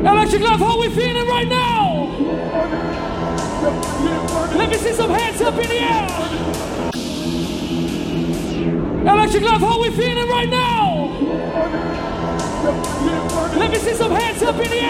Electric Love, how we feeling right now? Let me see some hands up in the air. Electric Love, how we feeling right now? Let me see some hands up in the air.